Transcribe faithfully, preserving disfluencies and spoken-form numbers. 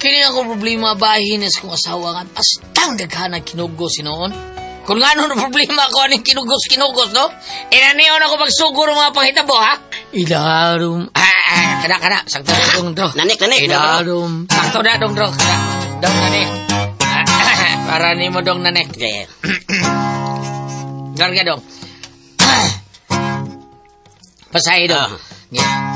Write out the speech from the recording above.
Kini ako problema bahin sa kong asawa nga pastang daghana kinugos noon. Kung nga nun problema ko anong kinugos-kinugos, no? Inaniyon ako magsuguro mga panghitabo, ha? Ilarum. Ah, ah, kada, kada. Sakto na dong, dro. Nanik, nanik. Ilarum. Sakto na dong, dro. Kada. Dong, nanik. Para ni mo dong, nanik. Okay. Garga dong. Pasahe dong. Ah. Yeah.